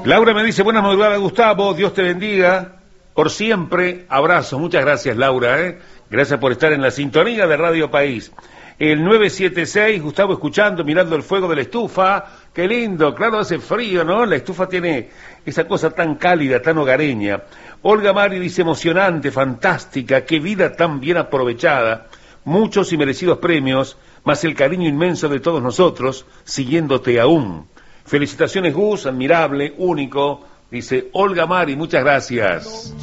Laura me dice, buenas madrugadas, Gustavo, Dios te bendiga, por siempre, abrazo. Muchas gracias, Laura, gracias por estar en la sintonía de Radio País. El 976, Gustavo escuchando, mirando el fuego de la estufa, qué lindo, claro, hace frío, ¿no? La estufa tiene esa cosa tan cálida, tan hogareña. Olga Mari dice, emocionante, fantástica, qué vida tan bien aprovechada, muchos y merecidos premios, más el cariño inmenso de todos nosotros, siguiéndote aún. Felicitaciones, Gus, admirable, único, dice Olga Mari, muchas gracias.